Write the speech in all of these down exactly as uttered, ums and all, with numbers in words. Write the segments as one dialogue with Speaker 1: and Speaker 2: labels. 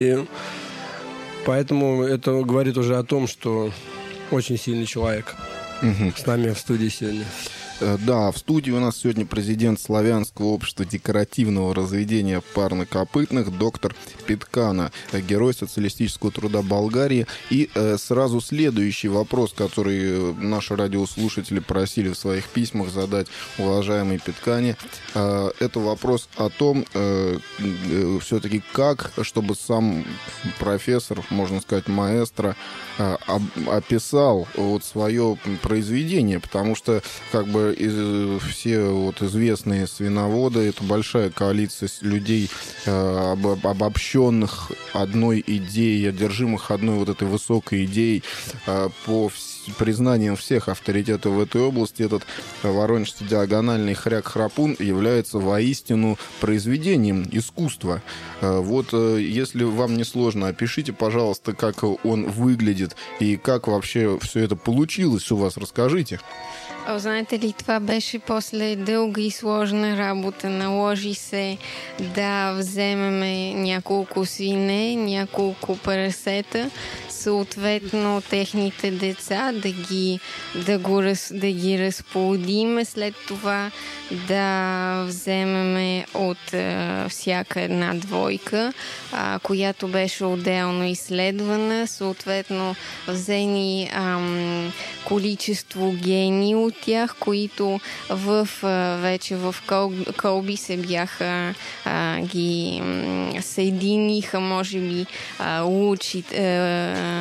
Speaker 1: И поэтому это говорит уже о том, что очень сильный человек угу. с нами в студии сегодня.
Speaker 2: Да, в студии у нас сегодня президент Славянского общества декоративного разведения парнокопытных, доктор Питкана, герой социалистического труда Болгарии. И э, сразу следующий вопрос, который наши радиослушатели просили в своих письмах задать уважаемой Питкане. Э, это вопрос о том, э, э, все-таки как, чтобы сам профессор, можно сказать, маэстро, э, об, описал вот свое произведение, потому что как бы Из, все вот известные свиноводы, это большая коалиция людей, э, об, обобщенных одной идеей, одержимых одной вот этой высокой идеей, э, по вс- признаниям всех авторитетов в этой области. Этот воронежский диагональный хряк-храпун является воистину произведением искусства. Э, вот э, если вам не сложно, опишите, пожалуйста, как он выглядит и как вообще все это получилось у вас, расскажите.
Speaker 3: О, знаете ли, това беше после дълга и сложна работа. Наложи се да вземеме няколко свине, няколко прасета, съответно техните деца, да ги, да го, да ги разплодиме, след това да вземеме от а, всяка една двойка, а, която беше отделно изследвана, съответно взени ам, количество гени от тях, които в, а, вече в кол, колби се бяха а, ги м, съединиха, може би а, лучи, а,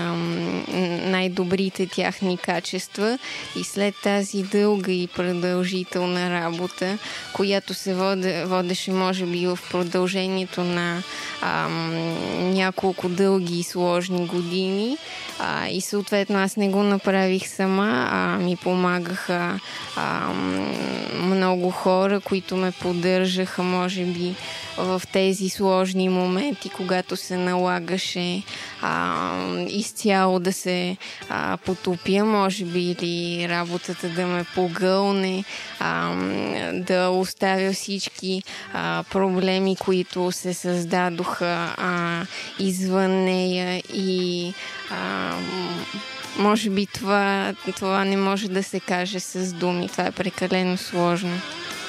Speaker 3: най-добрите тяхни качества и след тази дълга и продължителна работа, която се воде, водеше може би в продължението на ам, няколко дълги и сложни години, а, и съответно аз не го направих сама, а ми помагаха ам, много хора, които ме поддържаха може би в тези сложни моменти, когато се налагаше а, изцяло да се а, потопя, може би, или работата да ме погълне, а, да оставя всички а, проблеми, които се създадоха а, извън нея и а, може би това, това не може да се каже с думи. Това е прекалено сложно.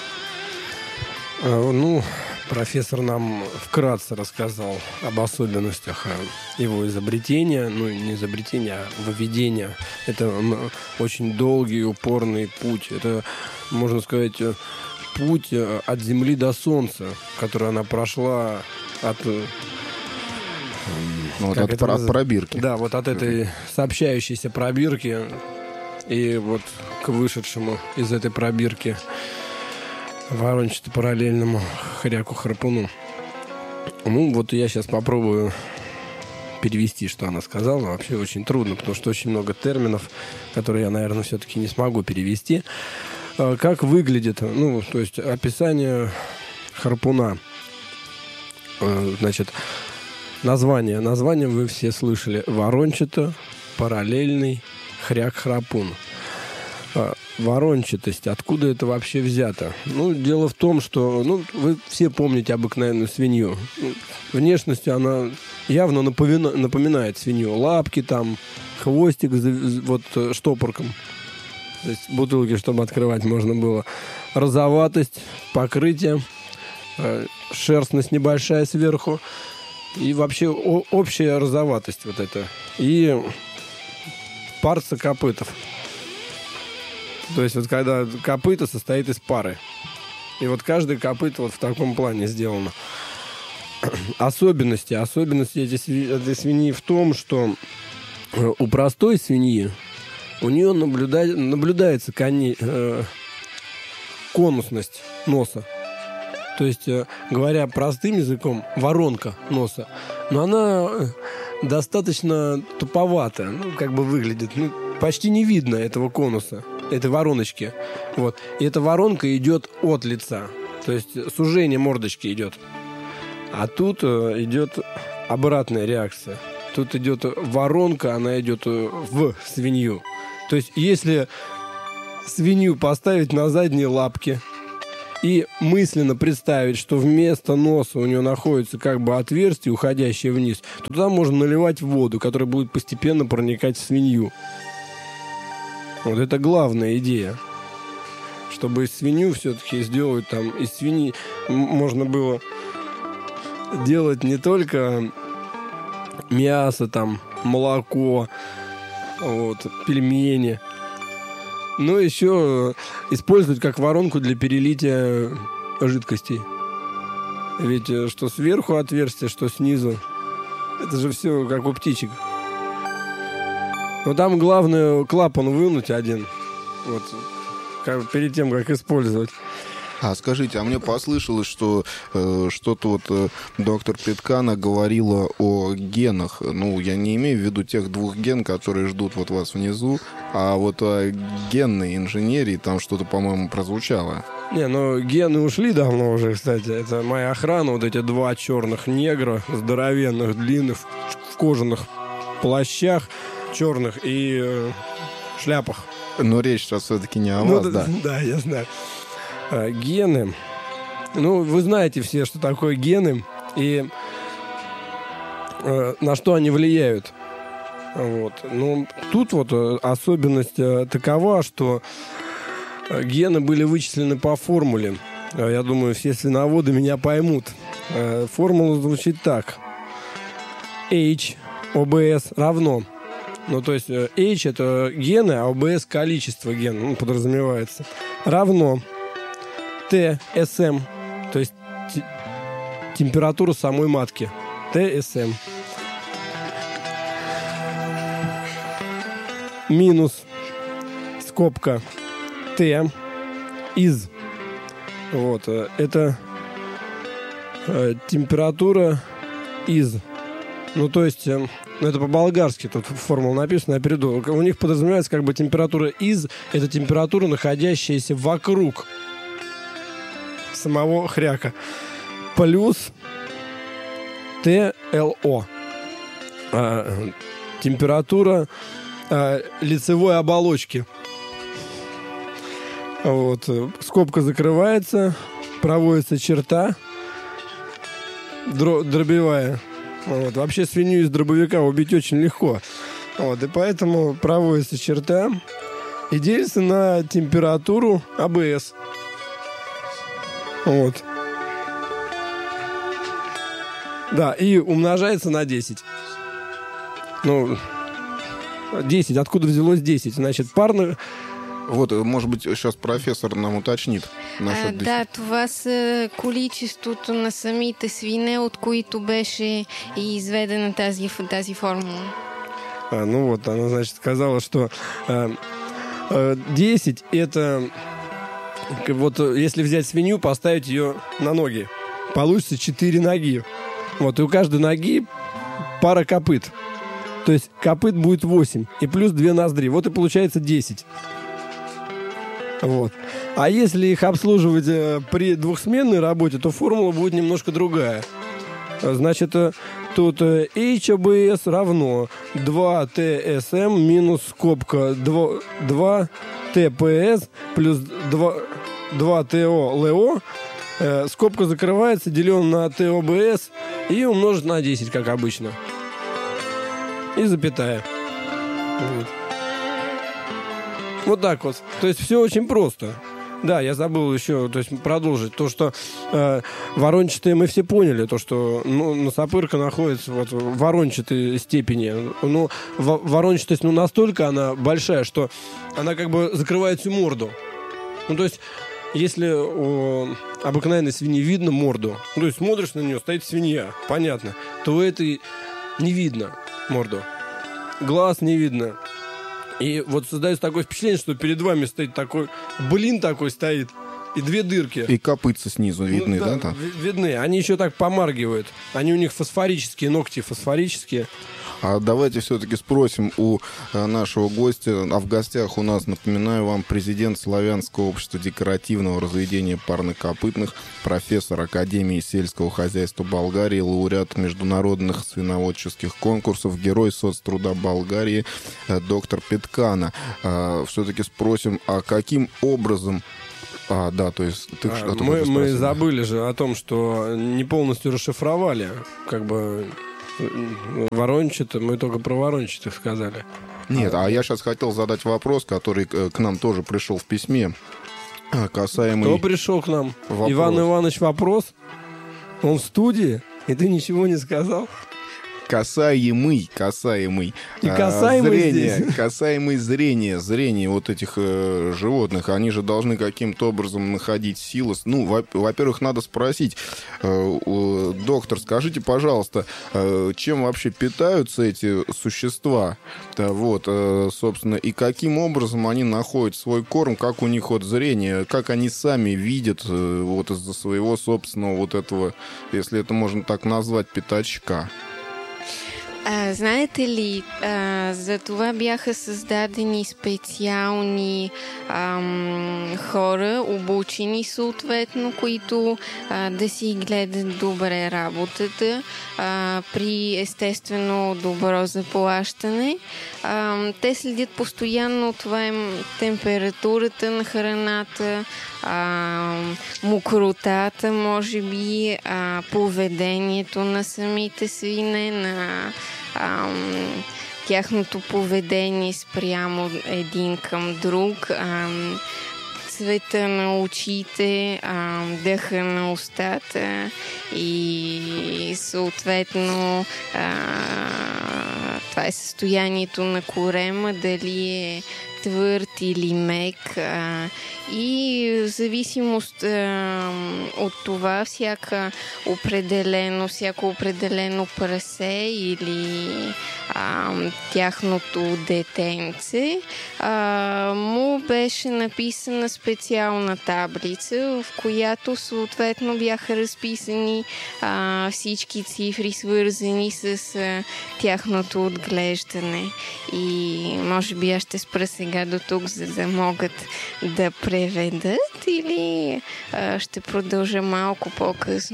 Speaker 1: А, ну... Профессор нам вкратце рассказал об особенностях его изобретения, ну не изобретения, а выведения. Это очень долгий, упорный путь. Это, можно сказать, путь от Земли до Солнца, который она прошла от...
Speaker 2: Ну, вот от, от пробирки.
Speaker 1: Да, вот от этой сообщающейся пробирки и вот к вышедшему из этой пробирки ворончато-параллельному хряку-храпуну. Ну, вот я сейчас попробую перевести, что она сказала. Вообще очень трудно, потому что очень много терминов, которые я, наверное, все-таки не смогу перевести. Как выглядит, ну, то есть описание харпуна. Значит, название. Название вы все слышали. Ворончато-параллельный хряк-храпун. Ворончатость. Откуда это вообще взято? Ну, дело в том, что ну, вы все помните обыкновенную свинью. Внешностью она явно напомина- напоминает свинью. Лапки там, хвостик вот штопорком. То есть бутылки, чтобы открывать можно было. Розоватость, покрытие, шерстность небольшая сверху. И вообще о- общая розоватость вот эта. И парца копытов. То есть вот когда копыто состоит из пары. И вот каждый копыто вот в таком плане сделано. Особенности. Особенности этой свиньи в том, что у простой свиньи у нее наблюдает, наблюдается кони, э, конусность носа. То есть, э, говоря простым языком, воронка носа. Но она достаточно туповатая. Ну, как бы выглядит. Ну, почти не видно этого конуса, этой вороночки. Вот. И эта воронка идет от лица. То есть сужение мордочки идет. А тут э, идет обратная реакция. Тут идет воронка, она идет в свинью. То есть если свинью поставить на задние лапки и мысленно представить, что вместо носа у нее находится как бы отверстие, уходящее вниз, то туда можно наливать воду, которая будет постепенно проникать в свинью. Вот это главная идея. Чтобы свинью все-таки сделать там, из свиньи можно было делать не только мясо, там, молоко, вот, пельмени, но еще использовать как воронку для перелития жидкостей. Ведь что сверху отверстие, что снизу, это же все как у птичек. Но там главное клапан вынуть один, вот, как, перед тем, как использовать.
Speaker 2: А скажите, а мне послышалось, что э, что-то вот э, доктор Петкана говорила о генах. Ну, я не имею в виду тех двух ген, которые ждут вот вас внизу, а вот о генной инженерии там что-то, по-моему, прозвучало.
Speaker 1: Не, ну гены ушли давно уже, кстати. Это моя охрана, вот эти два черных негра, здоровенных, длинных, в кожаных плащах черных и э, шляпах.
Speaker 2: Но речь сейчас все-таки не о
Speaker 1: ну,
Speaker 2: вас, да?
Speaker 1: Да, я знаю. Гены. Ну, вы знаете все, что такое гены и э, на что они влияют. Вот. Ну, тут вот особенность э, такова, что гены были вычислены по формуле. Я думаю, все свиноводы меня поймут. Э, формула звучит так. H, о бэ эс равно. Ну, то есть H это гены, а о бэ эс количество генов, ну, подразумевается. Равно тэ эс эм, то есть т- температура самой матки. тэ эс эм. Минус скобка Т из. Вот. Это э, температура из. Ну, то есть, э, это по-болгарски тут формула написана, я перейду. У них подразумевается как бы температура из, это температура, находящаяся вокруг самого хряка. Плюс тэ эл о. А, температура а, лицевой оболочки. Вот. Скобка закрывается, проводится черта дро- дробевая. Вот. Вообще свинью из дробовика убить очень легко. Вот. И поэтому проводится черта и делится на температуру а бэ эс. Вот. Да, и умножается на десять. Ну, десять. Откуда взялось десять? Значит, парно...
Speaker 2: Вот, может быть, сейчас профессор нам уточнит насчет
Speaker 3: а, да, това са количеството на самите свине, от които беше и изведена тази, тази формула.
Speaker 1: А, ну вот, она, значит, сказала, что а, а, десять это... Вот если взять свинью, поставить ее на ноги, получится четыре ноги. Вот, и у каждой ноги пара копыт. То есть копыт будет восемь. И плюс две ноздри. Вот и получается десять. Вот. А если их обслуживать э, при двухсменной работе, то формула будет немножко другая. Значит, э, тут э, H о бэ эс равно два тэ эс эм минус скобка два тэ пэ эс плюс два тэ о эл о. Э, скобка закрывается, делен на Т о бэ эс и умножить на десять, как обычно. И запятая. Вот. Вот так вот. То есть все очень просто. Да, я забыл еще, то есть продолжить. То, что э, ворончатые мы все поняли, то, что ну, носопырка находится вот, в ворончатой степени. Ну, в, ворончатость ну, настолько она большая, что она как бы закрывает всю морду. Ну, то есть, если у обыкновенной свиньи видно морду, ну, то есть смотришь на нее, стоит свинья, понятно, то у этой не видно морду. Глаз не видно. И вот создается такое впечатление, что перед вами стоит такой, блин такой стоит, и две дырки.
Speaker 2: И копытца снизу видны, ну, да? да там?
Speaker 1: Видны. Они еще так помаргивают. Они у них фосфорические, ногти фосфорические.
Speaker 2: А давайте все-таки спросим у нашего гостя. А в гостях у нас, напоминаю вам, президент Славянского общества декоративного разведения парнокопытных, профессор Академии сельского хозяйства Болгарии, лауреат международных свиноводческих конкурсов, герой соцтруда Болгарии, доктор Петкана. Все-таки спросим, а каким образом А, да, то есть ты
Speaker 1: а,
Speaker 2: что-то
Speaker 1: мы, мы забыли же о том, что не полностью расшифровали, как бы ворончатых, мы только про ворончатых сказали.
Speaker 2: Нет, а я сейчас хотел задать вопрос, который к нам тоже пришел в письме, касаемый...
Speaker 1: Кто пришел к нам?
Speaker 2: Вопрос.
Speaker 1: Иван Иванович Вопрос? Он в студии, и ты ничего не сказал?
Speaker 2: Касаемый, касаемый.
Speaker 1: И касаемый
Speaker 2: зрение,
Speaker 1: здесь.
Speaker 2: Касаемый зрения, зрения вот этих э, животных, они же должны каким-то образом находить силы. Ну, во- во-первых, надо спросить, э, э, доктор, скажите, пожалуйста, э, чем вообще питаются эти существа? Да, вот, э, собственно, и каким образом они находят свой корм, как у них вот зрение, как они сами видят э, вот из-за своего собственного вот этого, если это можно так назвать, пятачка.
Speaker 3: А, знаете ли, а, за това бяха създадени специални ам, хора, обучени съответно, които а, да си гледат добре работата а, при естествено добро заплащане. А, те следят постоянно това е температурата на храната, а, мокротата, може би, а, поведението на самите свине, на ам, тяхното поведение спрямо един към друг, ам, цвета на очите, ам, дъха на устата и съответно а, това е състоянието на корема, дали е твърд или мек, а, и в зависимост а, от това всяка определено, всяко определено прасе или а, тяхното детенце а, му беше написана специална таблица, в която съответно бяха разписани а, всички цифри, свързани с а, тяхното отглеждане. И може би аз ще спра сега до тук, за да могат да преведат, или а, ще продължа малко по-късно?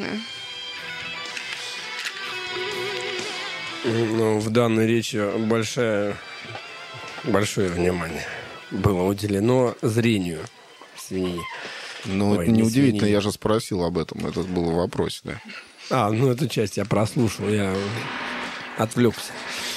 Speaker 1: Ну, в данной речи большое, большое внимание было уделено зрению свиньи.
Speaker 2: Ну,
Speaker 1: Ой,
Speaker 2: это
Speaker 1: не
Speaker 2: неудивительно,
Speaker 1: свиньи.
Speaker 2: я же спросил об этом, это было в вопросе, да.
Speaker 1: А, ну эту часть я прослушал, я отвлекся.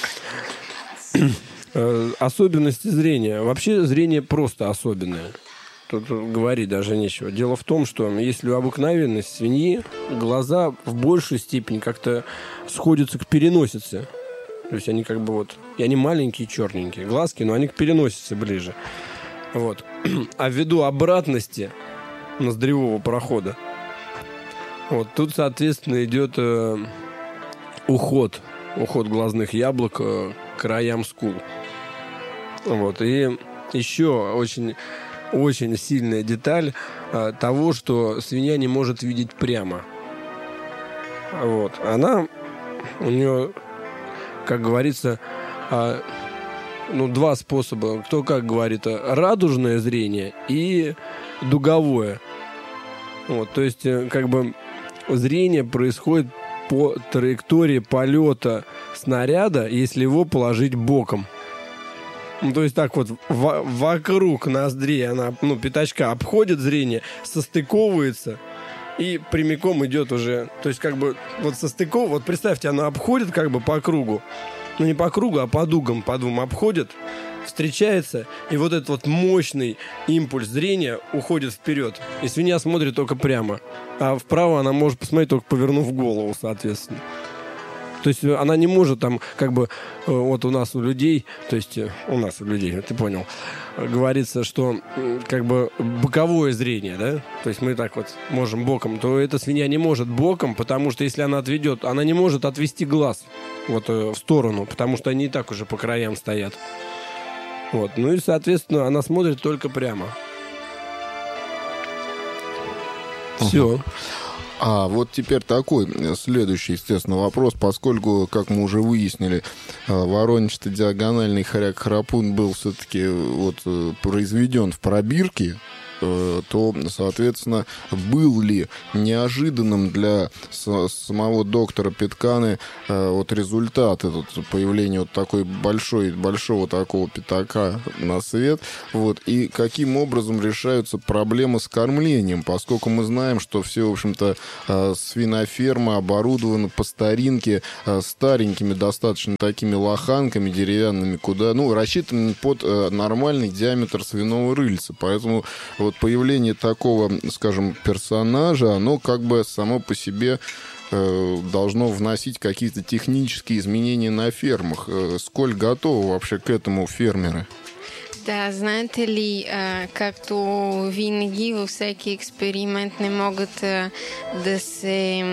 Speaker 1: Особенности зрения. Вообще зрение просто особенное. Тут говорить даже нечего. Дело в том, что если у обыкновенной свиньи глаза в большей степени как-то сходятся к переносице. То есть они как бы вот... И они маленькие, черненькие. Глазки, но они к переносице ближе. Вот. А ввиду обратности ноздревого прохода, вот тут, соответственно, идет э, уход. Уход глазных яблок э, к краям скул. Вот. И еще очень... Очень сильная деталь а, того, что свинья не может видеть прямо. Вот. Она, у нее, как говорится, а, ну, два способа. Кто как говорит, радужное зрение и дуговое. Вот. То есть, как бы, зрение происходит по траектории полета снаряда, если его положить боком. Ну, то есть так вот в- вокруг ноздрей она, ну, пятачка обходит зрение, состыковывается и прямиком идет уже. То есть как бы вот состыков, вот представьте, она обходит как бы по кругу. Ну, не по кругу, а по дугам, по двум обходит, встречается, и вот этот вот мощный импульс зрения уходит вперед. И свинья смотрит только прямо. А вправо она может посмотреть, только повернув голову, соответственно. То есть она не может там, как бы, вот у нас у людей, то есть у нас у людей, ты понял, говорится, что как бы боковое зрение, да, то есть мы так вот можем боком, то эта свинья не может боком, потому что если она отведет, она не может отвести глаз вот в сторону, потому что они и так уже по краям стоят. Вот, ну и, соответственно, она смотрит только прямо. Все.
Speaker 2: А вот теперь такой следующий, естественно, вопрос, поскольку, как мы уже выяснили, ворончатый диагональный хоряк-храпун был все-таки вот произведен в пробирке, то, соответственно, был ли неожиданным для самого доктора Питканы вот результат этот появления вот такой большой, большого такого пятака на свет, вот, и каким образом решаются проблемы с кормлением, поскольку мы знаем, что все, в общем-то, свинофермы оборудованы по старинке старенькими достаточно такими лоханками деревянными, куда, ну, рассчитаны под нормальный диаметр свиного рыльца, поэтому вот появление такого, скажем, персонажа, оно как бы само по себе должно вносить какие-то технические изменения на фермах. Сколь готовы вообще к этому фермеры?
Speaker 3: Да, знаете ли, както винаги във всеки експеримент не могат да се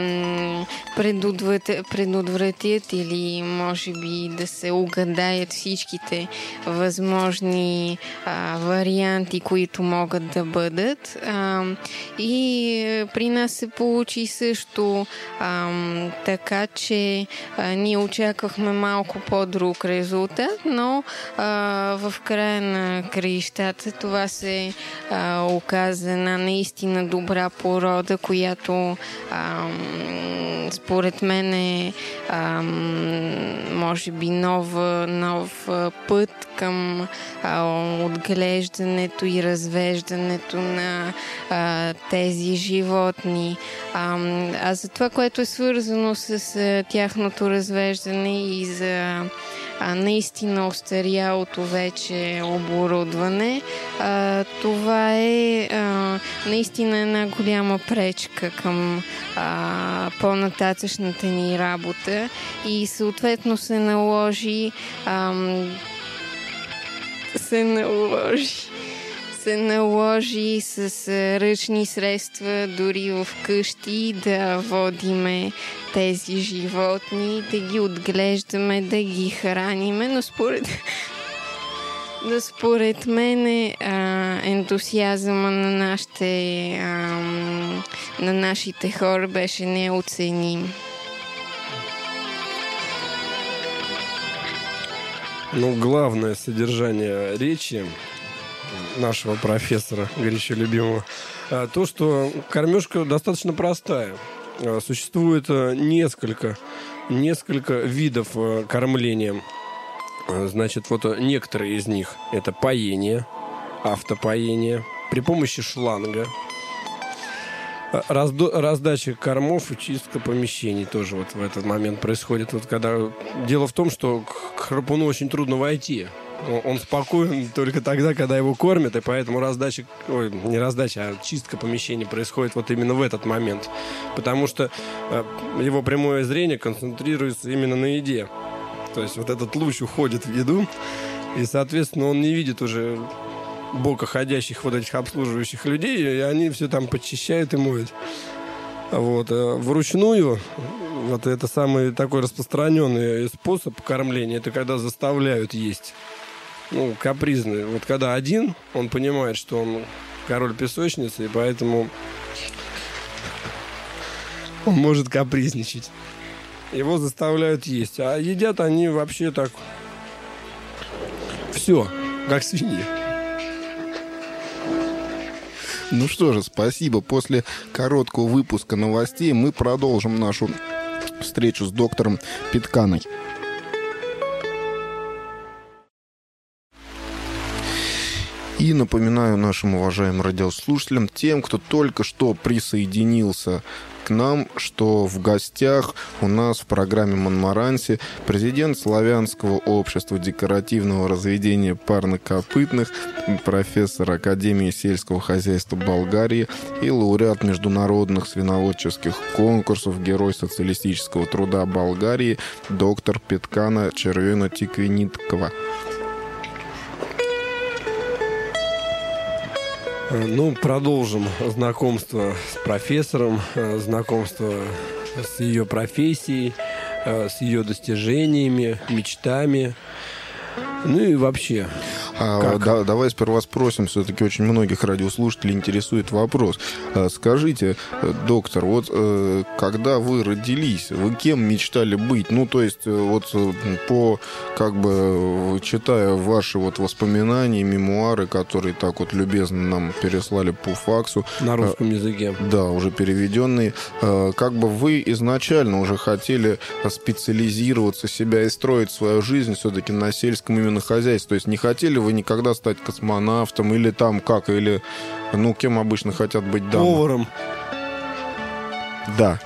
Speaker 3: предотвратят или може би да се угадаят всичките възможни варианти, които могат да бъдат. И при нас се получи също така, че ние очаквахме малко по-друг резултат, но в края на краищата това се а, оказа една наистина добра порода, която а, според мен е а, може би нов, нов път към а, отглеждането и развеждането на а, тези животни. А, а за това, което е свързано с а, тяхното развеждане и за а, наистина остарялото вече оборудване. А, това е а, наистина една голяма пречка към а, по-нататъчната ни работа и съответно се наложи а, се наложи се наложи с ръчни средства дори в къщи да водиме тези животни, да ги отглеждаме, да ги храниме, но според но според мен ентусиазма на нашите а, на нашите хора беше неоценим.
Speaker 1: Ну, главное содержание речи нашего профессора, горячо любимого, то, что кормежка достаточно простая. Существует несколько, несколько видов кормления. Значит, вот некоторые из них – это поение, автопоение при помощи шланга, Раздо, раздача кормов и чистка помещений тоже вот в этот момент происходит. Вот когда... Дело в том, что к храпуну очень трудно войти. Он спокоен только тогда, когда его кормят, и поэтому раздача, ой, не раздача, а чистка помещений происходит вот именно в этот момент. Потому что его прямое зрение концентрируется именно на еде. То есть вот этот луч уходит в еду, и, соответственно, он не видит уже бокоходящих вот этих обслуживающих людей, и они все там подчищают и моют. Вот. Вручную, вот это самый такой распространенный способ кормления, это когда заставляют есть. Ну, капризный. Вот когда один, он понимает, что он король песочницы, и поэтому он может капризничать. Его заставляют есть. А едят они вообще так все, как свиньи.
Speaker 2: Ну что же, спасибо. После короткого выпуска новостей мы продолжим нашу встречу с доктором Питканой. И напоминаю нашим уважаемым радиослушателям, тем, кто только что присоединился к нам, что в гостях у нас в программе «Монмаранси» президент Славянского общества декоративного разведения парнокопытных, профессор Академии сельского хозяйства Болгарии и лауреат международных свиноводческих конкурсов, герой социалистического труда Болгарии, доктор Питкана Червено-Тиквениткова.
Speaker 1: Ну, продолжим знакомство с профессором, знакомство с ее профессией, с ее достижениями, мечтами. Ну и вообще.
Speaker 2: А, да, давай сперва спросим, все-таки очень многих радиослушателей интересует вопрос. А, скажите, доктор, вот когда вы родились, вы кем мечтали быть? Ну, то есть, вот по, как бы, читая ваши вот воспоминания, мемуары, которые так вот любезно нам переслали по факсу.
Speaker 1: На русском языке.
Speaker 2: Да, уже переведенные. Как бы вы изначально уже хотели специализироваться себя и строить свою жизнь все-таки на сельском именно хозяйстве? То есть не хотели вы никогда стать космонавтом или там как, или, ну, кем обычно хотят быть дамы?
Speaker 1: Поваром.
Speaker 2: Да.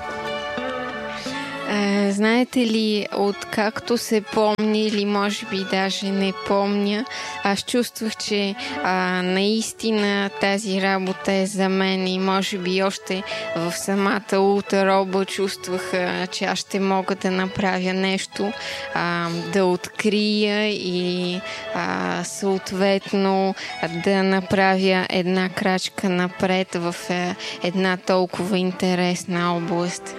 Speaker 3: Знаете ли, откакто се помня или може би даже не помня, аз чувствах, че а, наистина тази работа е за мен и може би още в самата ултрароба чувствах, а, че аз ще мога да направя нещо, а, да открия и а, съответно да направя една крачка напред в а, една толкова интересна област.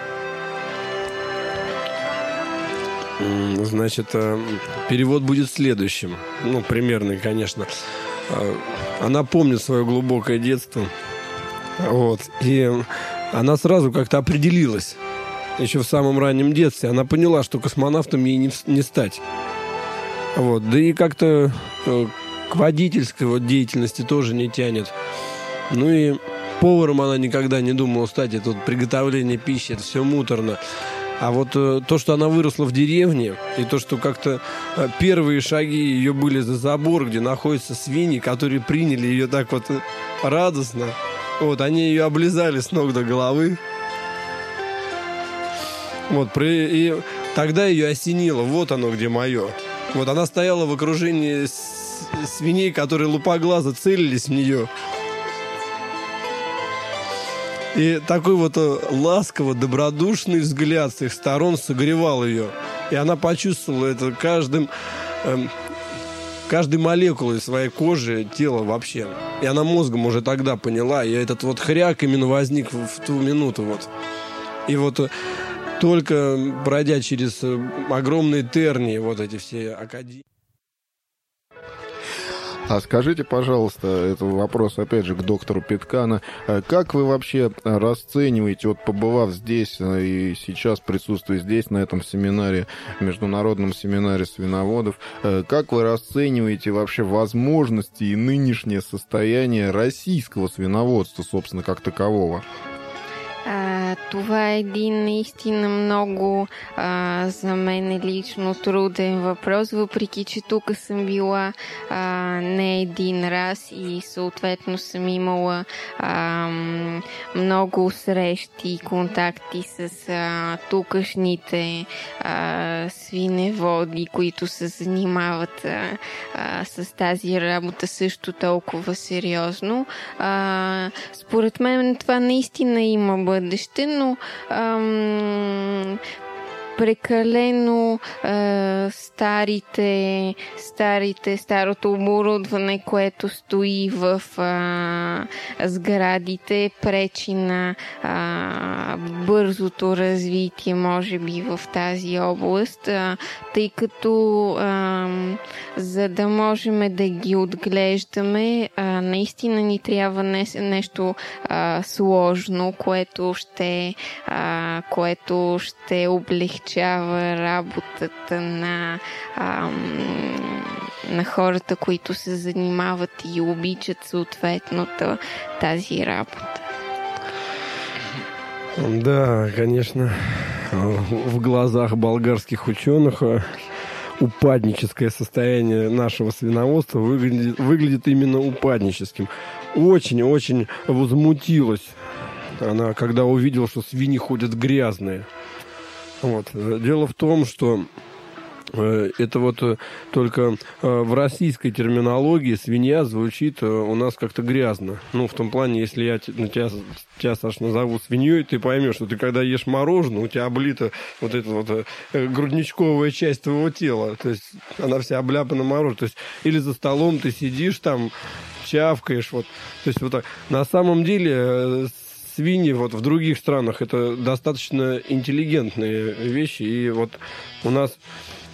Speaker 1: Значит, перевод будет следующим. Ну, примерный, конечно. Она помнит свое глубокое детство. Вот. И она сразу как-то определилась. Еще в самом раннем детстве. Она поняла, что космонавтом ей не, не стать. Вот. Да и как-то к водительской вот деятельности тоже не тянет. Ну и поваром она никогда не думала стать. Это вот приготовление пищи, это все муторно. А вот э, то, что она выросла в деревне, и то, что как-то э, первые шаги ее были за забор, где находятся свиньи, которые приняли ее так вот радостно, вот, они ее облизали с ног до головы. Вот, при, и тогда ее осенило, вот оно, где мое. Вот, она стояла в окружении с, свиней, которые лупоглазо целились в нее. И такой вот ласково, добродушный взгляд с их сторон согревал ее. И она почувствовала это каждым, эм, каждой молекулой своей кожи, тела вообще. И она мозгом уже тогда поняла. И этот вот хряк именно возник в, в ту минуту. Вот. И вот только пройдя через огромные тернии, вот эти все академии.
Speaker 2: А скажите, пожалуйста, это вопрос, опять же, к доктору Питкана. Как вы вообще расцениваете, вот побывав здесь и сейчас присутствуя здесь, на этом семинаре, международном семинаре свиноводов, как вы расцениваете вообще возможности и нынешнее состояние российского свиноводства, собственно, как такового?
Speaker 3: А, това е един наистина много а, за мен лично труден въпрос, въпреки че тук съм била а, не един раз и съответно съм имала а, много срещи и контакти с а, тукашните а, свиневоди, които се занимават а, а, с тази работа също толкова сериозно. А, според мен това наистина има бъдеще, но ам, прекалено а, старите, старите, старото оборудване, което стои в а, сградите, пречи на а, бързото развитие, може би, в тази област, а, тъй като а, за да можем да ги отглеждаме, а, наистина ни трябва не, нещо а, сложно, което ще, а, което ще облегчи работата на, ам, на хората, които се занимават и обичат съответно тази работа.
Speaker 1: Да, конечно, в глазах болгарских ученых упадническое состояние нашего свиноводства выглядит, выглядит именно упадническим. Очень-очень возмутилась она, когда увидела, что свиньи ходят грязные. Вот. Дело в том, что э, это вот э, только э, в российской терминологии свинья звучит э, у нас как-то грязно. Ну, в том плане, если я т- на тебя, тебя, Саш, назову свиньей, ты поймешь, что ты когда ешь мороженое, у тебя облита вот эта вот э, грудничковая часть твоего тела. То есть она вся обляпана мороженым. То есть или за столом ты сидишь там, чавкаешь. Вот. То есть вот так. На самом деле... Э, свиньи вот в других странах это достаточно интеллигентные вещи. И вот у нас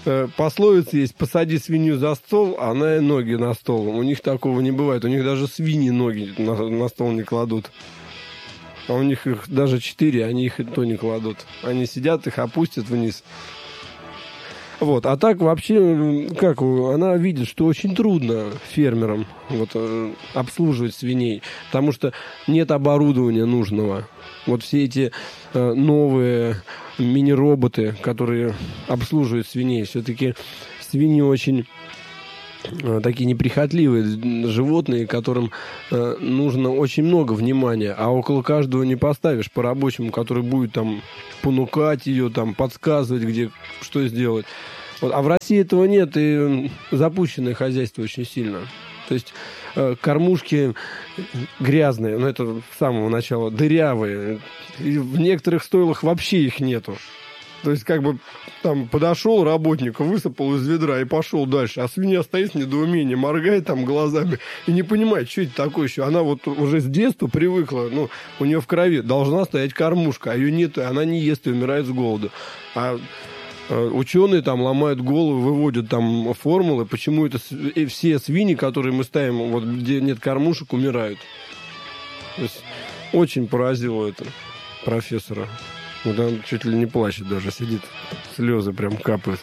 Speaker 1: пословица есть: посади свинью за стол, а она и ноги на стол. У них такого не бывает. У них даже свиньи ноги на, на стол не кладут. А у них их даже четыре, они их и то не кладут. Они сидят, их опустят вниз. Вот. А так вообще, как, она видит, что очень трудно фермерам вот, обслуживать свиней, потому что нет оборудования нужного. Вот все эти э, новые мини-роботы, которые обслуживают свиней, все-таки свиньи очень э, такие неприхотливые животные, которым э, нужно очень много внимания, а около каждого не поставишь по-рабочему, который будет там понукать ее, там, подсказывать, где что сделать. Вот. А в России этого нет, и запущенное хозяйство очень сильно. То есть э, кормушки грязные, ну это с самого начала, дырявые. И в некоторых стойлах вообще их нету. То есть как бы там подошел работник, высыпал из ведра и пошел дальше. А свинья стоит в недоумении, моргает там глазами и не понимает, что это такое еще. Она вот уже с детства привыкла, ну, у нее в крови должна стоять кормушка, а ее нет, и она не ест и умирает с голоду. А ученые там ломают голову, выводят там формулы, почему это все свиньи, которые мы ставим, вот где нет кормушек, умирают. То есть очень поразило это профессора. Вот он чуть ли не плачет даже, сидит, слезы прям капают.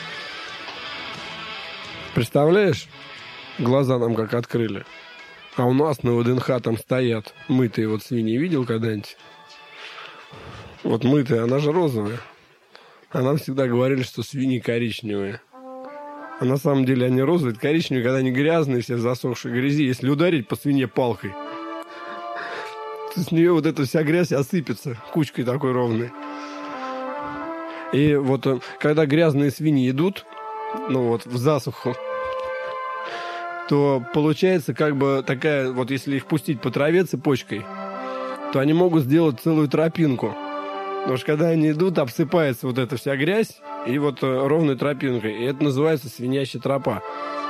Speaker 1: Представляешь, глаза нам как открыли. А у нас на ВДНХ там стоят мытые вот свиньи. Видел когда-нибудь? Вот мытые, она же розовая. А нам всегда говорили, что свиньи коричневые. А на самом деле они розовые, коричневые, когда они грязные, все в засохшей грязи. Если ударить по свинье палкой, то с нее вот эта вся грязь осыпется кучкой такой ровной. И вот когда грязные свиньи идут, ну вот в засуху, то получается как бы такая, вот если их пустить по траве цепочкой, то они могут сделать целую тропинку. Потому что когда они идут, обсыпается вот эта вся грязь, и вот э, ровной тропинкой. И это называется свинячья тропа.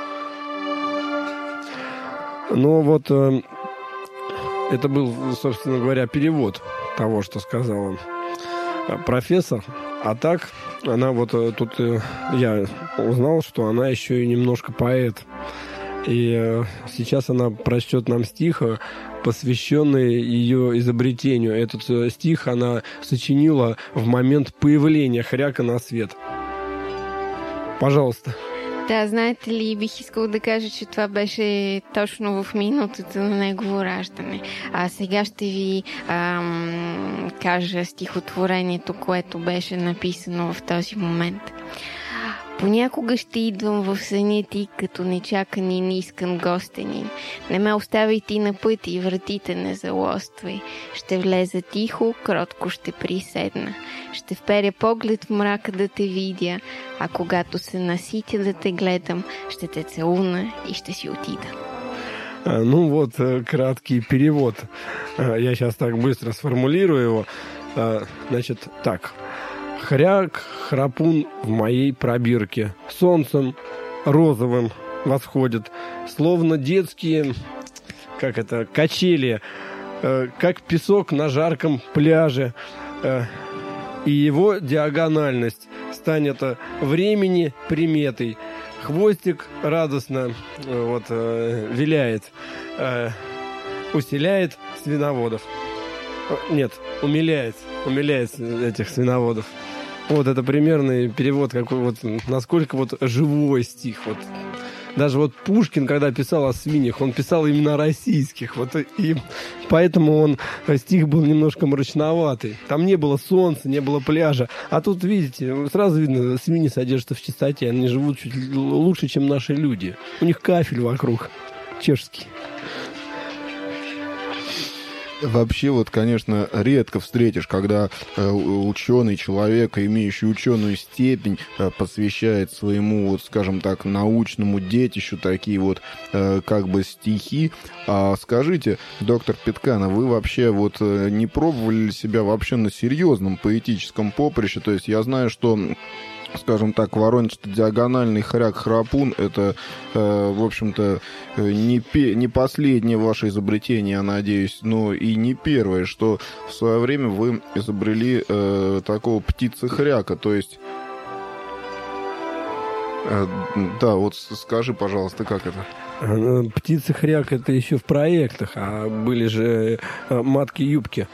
Speaker 1: Но вот э, это был, собственно говоря, перевод того, что сказал э, профессор. А так, она вот э, тут э, я узнал, что она еще и немножко поэт. И э, сейчас она прочтет нам стих, посвященный ее изобретению. Этот э, стих она сочинила в момент появления хряка на свет. Пожалуйста.
Speaker 3: Да, знаете ли, бих искал да кажа, че това беше точно в минутата на негово раждане. А сега ще ви ам, кажа стихотворението, което беше написано в този момент. Понякога ще идвам в съня ти, като нечакан и неискан гостенин. Не ме оставяйте на път и вратите не залоствай. Ще влеза тихо, кротко ще приседна. Ще вперя поглед в мрака да те видя, а когато се наситя да те гледам, ще те целуна и ще си отида.
Speaker 1: Ну вот, краткий перевод. Я сейчас так быстро сформулирую его. Значит, так. Хряк, храпун в моей пробирке. Солнцем розовым восходит. Словно детские, как это, качели. Э, как песок на жарком пляже. Э, и его диагональность станет времени приметой. Хвостик радостно э, вот, э, виляет. Э, усиляет свиноводов. Нет, умиляет. Умиляет этих свиноводов. Вот это примерный перевод, какой вот, насколько вот живой стих. Вот. Даже вот Пушкин, когда писал о свиньях, он писал именно о российских. Вот, и поэтому он, стих был немножко мрачноватый. Там не было солнца, не было пляжа. А тут, видите, сразу видно, свиньи содержатся в чистоте. Они живут чуть лучше, чем наши люди. У них кафель вокруг чешский.
Speaker 2: Вообще, вот, конечно, редко встретишь, когда э, ученый человек, имеющий ученую степень, э, посвящает своему, вот, скажем так, научному детищу такие вот э, как бы стихи. А скажите, доктор Питкана, вы вообще вот э, не пробовали себя вообще на серьезном поэтическом поприще? То есть я знаю, что, скажем так, воронежский диагональный хряк-храпун — это, э, в общем-то, не, пе- не последнее ваше изобретение, я надеюсь, но и не первое, что в свое время вы изобрели э, такого птицы-хряка, то есть... Да, вот скажи, пожалуйста, как это?
Speaker 1: Птица-хряк — это еще в проектах, а были же матки-юбки.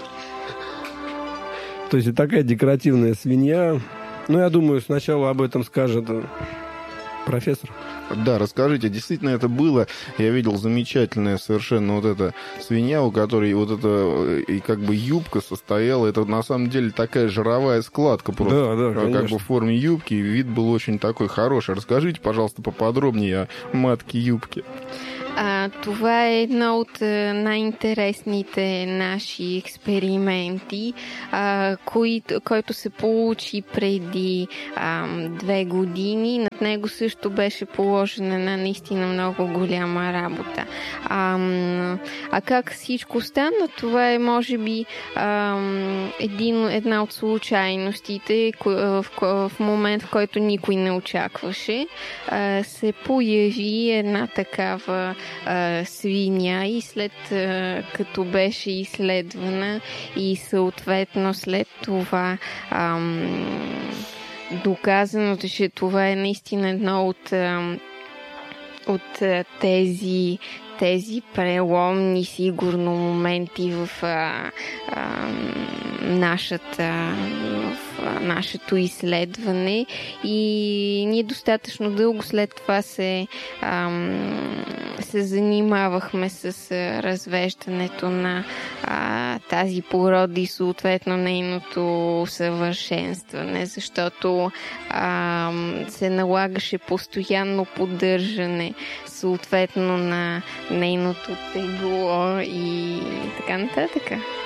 Speaker 1: То есть такая декоративная свинья. Ну, я думаю, сначала об этом скажет профессор.
Speaker 2: Да, расскажите, действительно это было. Я видел замечательная совершенно вот эта свинья, у которой вот эта и как бы юбка состояла. Это на самом деле такая жировая складка просто.
Speaker 1: Да, да, конечно.
Speaker 2: Как бы в форме юбки. И вид был очень такой хороший. Расскажите, пожалуйста, поподробнее о матке юбки.
Speaker 3: А, това е едно от а, най-интересните наши експерименти, а, кои, който се получи преди а, две години. Над него също беше положена на наистина много голяма работа. А, а как всичко стана, това е може би а, един, една от случайностите, в, в, в момент, в който никой не очакваше, а, се появи една такава свиня и след като беше изследвана и съответно след това ам, доказано, че това е наистина едно от, ам, от тези тези преломни сигурно моменти в, а, а, нашата, в а, нашето изследване и ние достатъчно дълго след това се, а, се занимавахме с а, развеждането на а, тази порода и съответно нейното усъвършенстване, защото а, се налагаше постоянно поддържане съответно на нейното тегло и така нататък.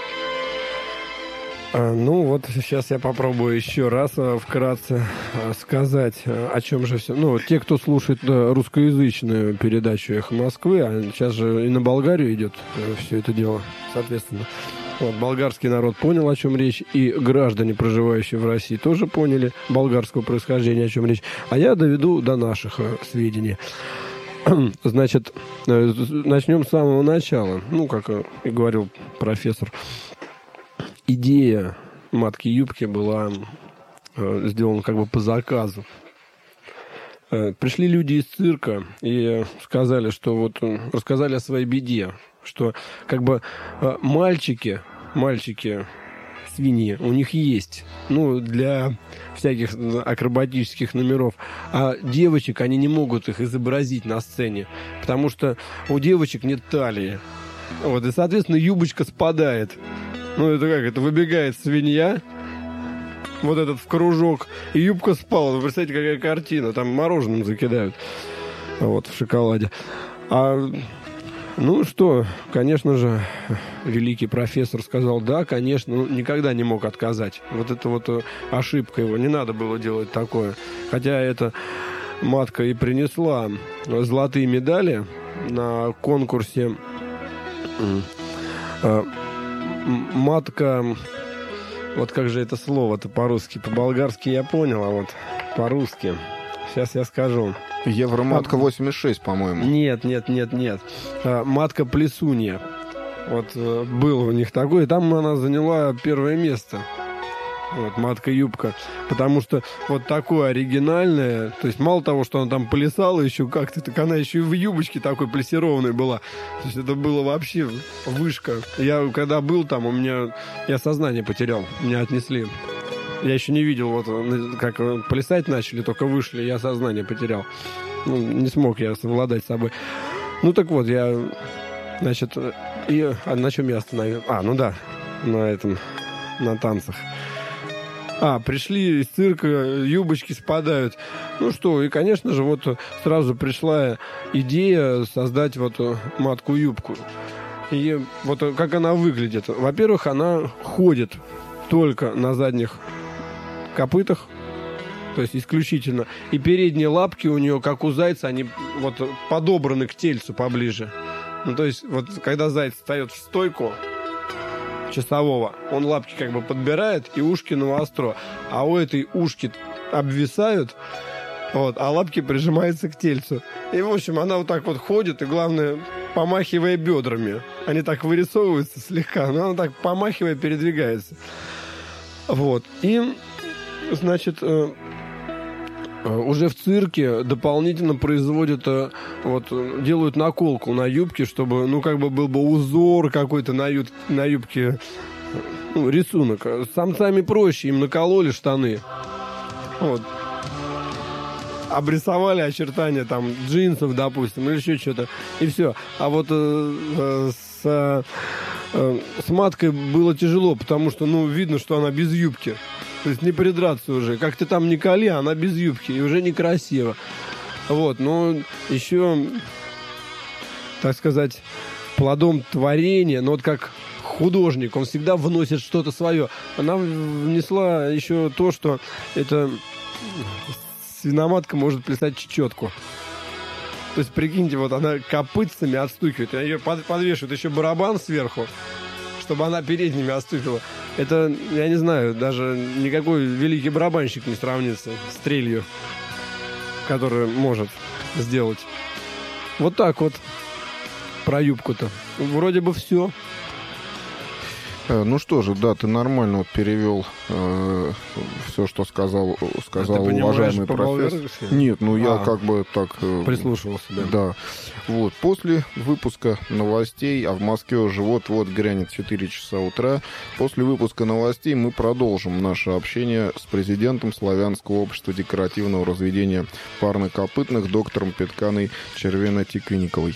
Speaker 1: Ну вот сейчас я попробую еще раз вкратце сказать, о чем же все. Ну, те, кто слушает русскоязычную передачу «Эхо Москвы», а сейчас же и на Болгарию идет все это дело, соответственно. Вот, болгарский народ понял, о чем речь, и граждане, проживающие в России, тоже поняли болгарского происхождения, о чем речь. А я доведу до наших сведений. Значит, начнем с самого начала. Ну, как и говорил профессор, идея матки-юбки была э, сделана как бы по заказу. Э, пришли люди из цирка и сказали, что вот рассказали о своей беде, что как бы э, мальчики, мальчики свиньи у них есть, ну, для всяких акробатических номеров, а девочек они не могут их изобразить на сцене, потому что у девочек нет талии. Вот, и, соответственно, юбочка спадает. Ну, это как? Это выбегает свинья, вот этот в кружок, и юбка спала. Вы представляете, какая картина. Там мороженым закидают. Вот, в шоколаде. А, ну что, конечно же, великий профессор сказал, да, конечно, ну, никогда не мог отказать. Вот это вот ошибка его. Не надо было делать такое. Хотя эта матка и принесла золотые медали на конкурсе матка, вот как же это слово-то по-русски? По-болгарски я понял, а вот по-русски. Сейчас я скажу.
Speaker 2: Евроматка восемьдесят шесть, по-моему.
Speaker 1: Нет, нет, нет, нет. Матка Плесунья. Вот был у них такой, и там она заняла первое место. Вот, матка-юбка. Потому что вот такое оригинальное, то есть мало того, что она там плясала еще как-то, так она еще и в юбочке такой плессированной была. То есть это было вообще вышка. Я когда был там, у меня, я сознание потерял, меня отнесли. Я еще не видел, вот как плясать начали, только вышли, я сознание потерял. Ну, не смог я совладать с собой. Ну так вот, я, значит, и, а на чем я остановил? А, ну да, на этом, на танцах. А, пришли из цирка, юбочки спадают. Ну что, и, конечно же, вот сразу пришла идея создать вот матку-юбку. И вот как она выглядит. Во-первых, она ходит только на задних копытах, то есть исключительно. И передние лапки у нее, как у зайца, они вот подобраны к тельцу поближе. Ну, то есть, вот когда заяц встает в стойку часового, он лапки как бы подбирает и ушки навостро, а у этой ушки обвисают, вот, а лапки прижимаются к тельцу. И, в общем, она вот так вот ходит, и, главное, помахивая бедрами. Они так вырисовываются слегка, но она так, помахивая, передвигается. Вот. И, значит, уже в цирке дополнительно производят, вот, делают наколку на юбке, чтобы, ну, как бы был бы узор какой-то на, ю- на юбке, ну, рисунок. С самцами проще, им накололи штаны. Вот. Обрисовали очертания там джинсов, допустим, или еще что-то, и все. А вот э, э, с, э, с маткой было тяжело, потому что, ну, видно, что она без юбки. То есть не придраться уже. Как ты там ни коли, она без юбки, и уже некрасиво. Вот, но еще, так сказать, плодом творения, ну, вот как художник, он всегда вносит что-то свое. Она внесла еще то, что это... свиноматка может плясать чечетку. То есть, прикиньте, вот она копытцами отстукивает. Ее под, подвешивают еще барабан сверху, чтобы она передними отстукивала. Это, я не знаю, даже никакой великий барабанщик не сравнится с трелью, которую может сделать. Вот так вот про юбку-то. Вроде бы все.
Speaker 2: Ну что же, да, ты нормально вот перевел э, все, что сказал, сказал
Speaker 1: а
Speaker 2: уважаемый профессор. Нет, ну я
Speaker 1: а,
Speaker 2: как бы так... Э,
Speaker 1: прислушивался, да.
Speaker 2: Да. Вот, после выпуска новостей, а в Москве уже вот-вот грянет четыре часа утра, после выпуска новостей мы продолжим наше общение с президентом Славянского общества декоративного разведения парнокопытных, доктором Петканой Червено-Тиквинниковой.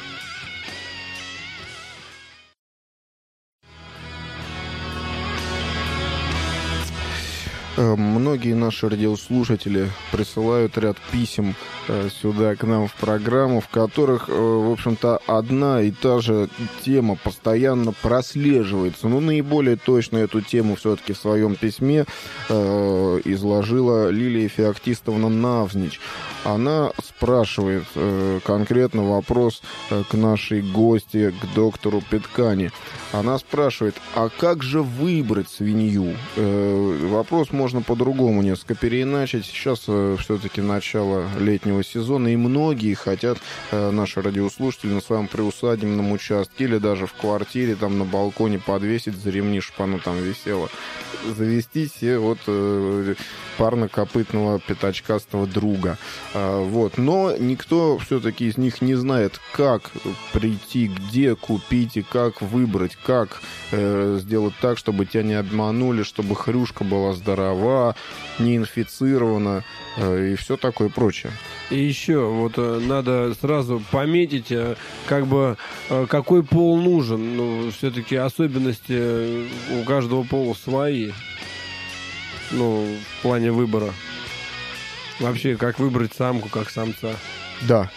Speaker 2: Многие наши радиослушатели присылают ряд писем сюда к нам в программу, в которых, в общем-то, одна и та же тема постоянно прослеживается. Но наиболее точно эту тему все-таки в своем письме э, изложила Лилия Феоктистовна Навзнич. Она спрашивает э, конкретно вопрос э, к нашей гости, к доктору Петкане. Она спрашивает, а как же выбрать свинью? Э, вопрос можно по-другому несколько переиначить. Сейчас э, все-таки начало летнего сезона, и многие хотят, э, наши радиослушатели, на своем приусадебном участке или даже в квартире, там на балконе подвесить за ремни, чтобы оно там висело, завести себе вот э, парнокопытного пятачкастого друга. А, вот. Но никто все-таки из них не знает, как прийти, где купить и как выбрать, как э, сделать так, чтобы тебя не обманули, чтобы хрюшка была здорова, не инфицирована э, и все такое прочее.
Speaker 1: И еще вот э, надо сразу пометить, э, как бы э, какой пол нужен. Ну, все-таки особенности у каждого пола свои. Ну, в плане выбора. Вообще, как выбрать самку, как самца.
Speaker 2: Да.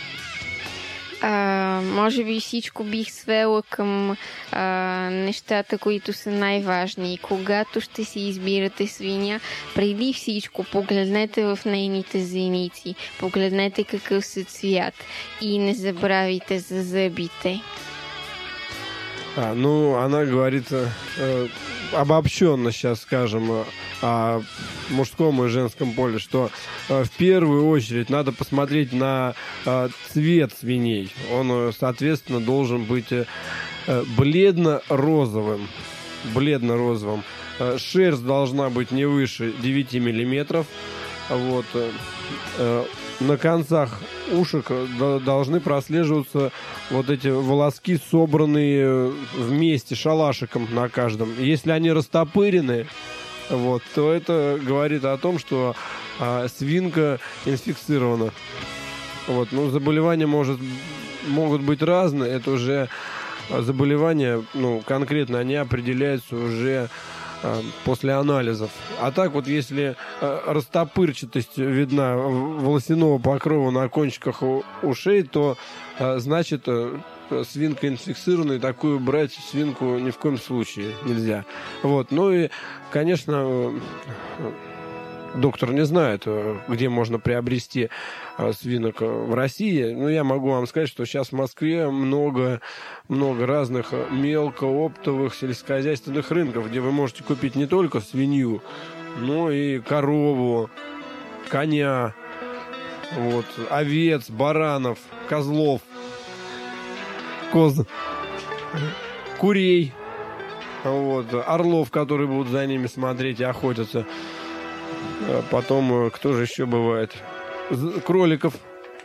Speaker 3: А, може би всичко бих свела към а, нещата, които са най-важни. Когато ще си избирате свиня, преди всичко погледнете в нейните зеници, погледнете какъв са цвят и не забравяйте за зъбите.
Speaker 1: А, ну, она говорит э, обобщенно, сейчас скажем, э, о мужском и женском поле, что э, в первую очередь надо посмотреть на э, цвет свиней. Он, э, соответственно, должен быть э, бледно-розовым. Бледно-розовым. Э, шерсть должна быть не выше девяти миллиметров. Вот. Э, э, на концах ушек должны прослеживаться вот эти волоски, собранные вместе шалашиком на каждом. Если они растопырены, вот, то это говорит о том, что а, свинка инфицирована. Вот, ну, заболевания может, могут быть разные. Это уже заболевания, ну, конкретно они определяются уже после анализов. А так вот, если растопырчатость видна волосяного покрова на кончиках ушей, то значит свинка инфицирована, и такую брать свинку ни в коем случае нельзя. Вот. Ну и, конечно, доктор не знает, где можно приобрести свинок в России. Но я могу вам сказать, что сейчас в Москве много, много разных мелкооптовых сельскохозяйственных рынков, где вы можете купить не только свинью, но и корову, коня, вот, овец, баранов, козлов, коз, курей, вот, орлов, которые будут за ними смотреть и охотиться. Потом, кто же еще бывает? Кроликов.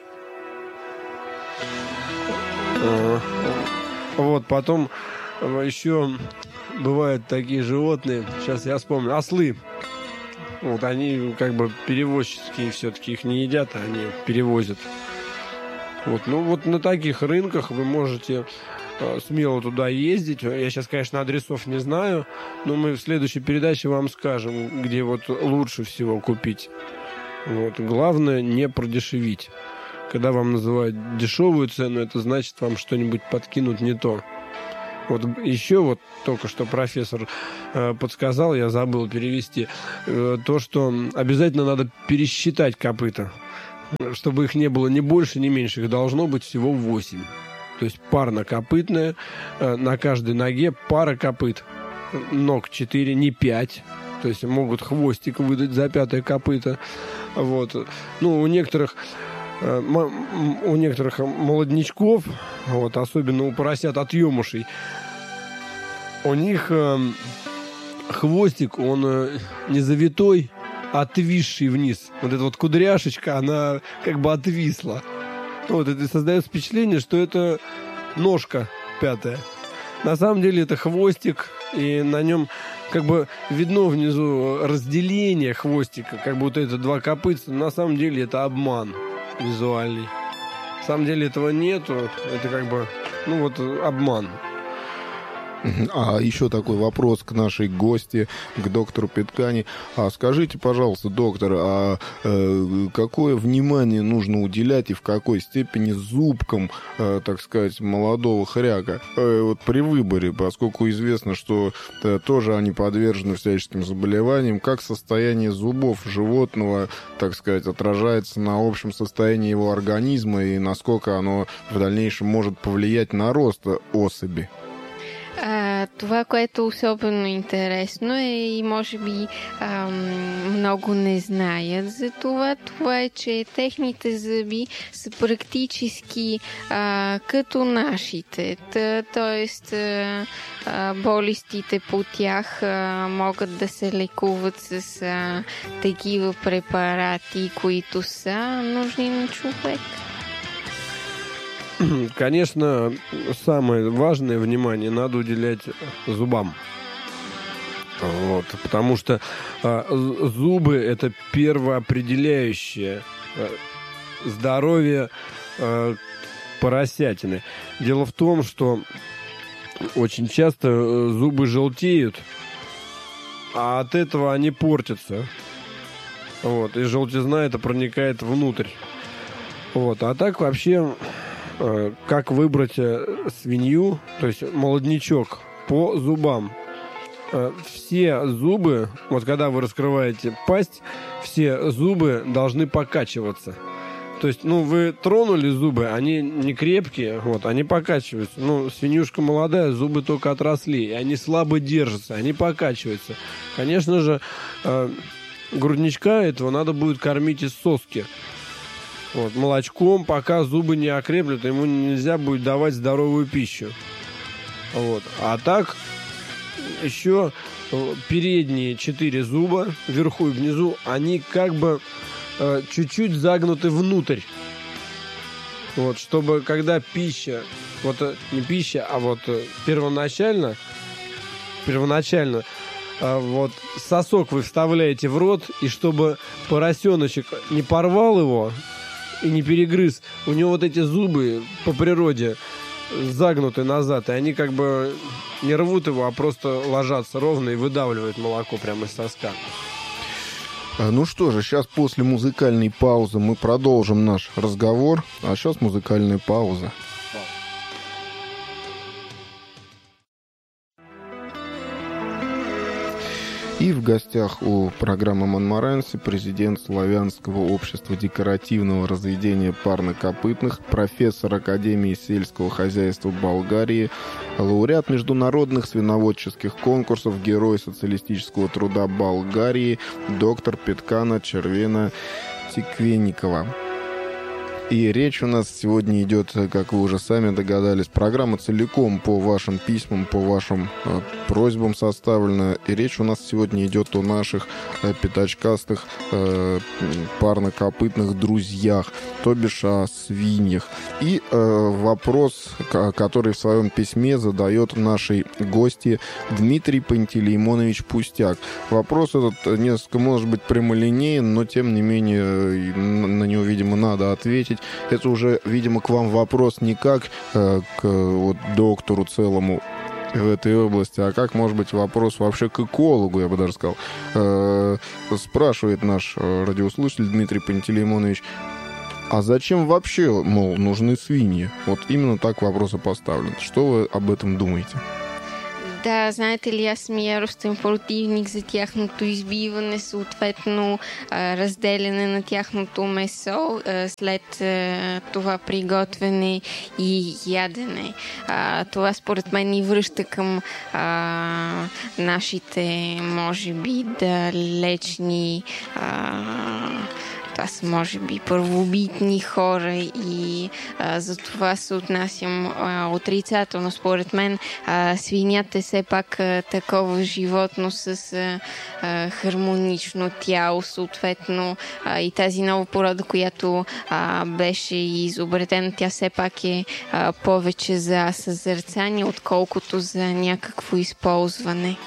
Speaker 1: Вот, потом еще бывают такие животные, сейчас я вспомню, ослы. Вот они как бы перевозческие, все-таки их не едят, а они перевозят. Вот, ну вот на таких рынках вы можете э, смело туда ездить. Я сейчас, конечно, адресов не знаю, но мы в следующей передаче вам скажем, где вот лучше всего купить. Вот. Главное не продешевить. Когда вам называют дешевую цену, это значит, вам что-нибудь подкинут не то. Вот еще вот только что профессор э, подсказал, я забыл перевести, э, то, что обязательно надо пересчитать копыта, чтобы их не было ни больше, ни меньше. Их должно быть всего восемь. То есть парнокопытная, э, на каждой ноге пара копыт. Ног четыре, не пять. То есть могут хвостик выдать за пятое копыто. Вот. Ну, у некоторых... У некоторых молоднячков, вот, особенно у поросят отъемушей, у них э, хвостик, он э, не завитой, а отвисший вниз. Вот эта вот кудряшечка, она как бы отвисла. Вот, это создает впечатление, что это ножка пятая. На самом деле это хвостик, и на нем как бы видно внизу разделение хвостика, как будто это два копытца. На самом деле это обман визуальный. На самом деле этого нету. Это как бы, ну вот, обман.
Speaker 2: А еще такой вопрос к нашей гости, к доктору Питкане. А скажите, пожалуйста, доктор, а э, какое внимание нужно уделять и в какой степени зубкам, э, так сказать, молодого хряка э, вот при выборе, поскольку известно, что э, тоже они подвержены всяческим заболеваниям, как состояние зубов животного, так сказать, отражается на общем состоянии его организма и насколько оно в дальнейшем может повлиять на рост особи?
Speaker 3: А, това, което е особено интересно е и може би ам, много не знаят за това, това е, че техните зъби са практически а, като нашите. Т, тоест а, а, болестите по тях а, могат да се лекуват с а, такива препарати, които са нужни на човек.
Speaker 1: Конечно, самое важное внимание надо уделять зубам. Вот, потому что э, зубы – это первоопределяющее э, здоровье э, поросятины. Дело в том, что очень часто э, зубы желтеют, а от этого они портятся. Вот, и желтизна это проникает внутрь. Вот, а так вообще... Как выбрать свинью, то есть молоднячок, по зубам. Все зубы, вот когда вы раскрываете пасть, все зубы должны покачиваться. То есть, ну, вы тронули зубы, они не крепкие, вот, они покачиваются. Ну, свинюшка молодая, зубы только отросли, и они слабо держатся, они покачиваются. Конечно же, грудничка этого надо будет кормить из соски. Вот, молочком, пока зубы не окреплют, ему нельзя будет давать здоровую пищу. Вот. А так, еще передние четыре зуба, вверху и внизу, они как бы э, чуть-чуть загнуты внутрь. Вот, чтобы когда пища, вот не пища, а вот первоначально, первоначально, э, вот сосок вы вставляете в рот, и чтобы поросеночек не порвал его, и не перегрыз. У него вот эти зубы по природе загнуты назад, и они как бы не рвут его, а просто ложатся ровно и выдавливают молоко прямо из соска.
Speaker 2: Ну что же, сейчас после музыкальной паузы мы продолжим наш разговор. А сейчас музыкальная пауза. И в гостях у программы «Монморанси» президент Славянского общества декоративного разведения парнокопытных, профессор Академии сельского хозяйства Болгарии, лауреат международных свиноводческих конкурсов, герой социалистического труда Болгарии, доктор Питкана Червена Тиквенникова. И речь у нас сегодня идет, как вы уже сами догадались, программа целиком по вашим письмам, по вашим э, просьбам составлена. И речь у нас сегодня идет о наших э, пятачкастых э, парнокопытных друзьях, то бишь о свиньях. И э, вопрос, который в своем письме задает нашей гости Дмитрий Пантелеймонович Пустяк. Вопрос этот несколько, может быть, прямолинеен, но тем не менее на него, видимо, надо ответить. Это уже, видимо, к вам вопрос не как э, к вот, доктору целому в этой области, а как, может быть, вопрос вообще к экологу, я бы даже сказал. Э, спрашивает наш радиослушатель Дмитрий Пантелеймонович: а зачем вообще, мол, нужны свиньи? Вот именно так вопрос и поставлен. Что вы об этом думаете?
Speaker 3: Да, знаете ли, аз съм яростен противник за тяхното избиване, съответно разделяне на тяхното месо след това приготвяне и ядене. Това според мен ни връща към а, нашите, може би, далечни а, това са, може би, първобитни хора и а, за това се отнасям а, отрицателно. Според мен а, свинята е все пак а, такова животно с а, а, хармонично тяло, съответно а, и тази нова порода, която а, беше изобретена, тя все пак е а, повече за съзерцание, отколкото за някакво използване.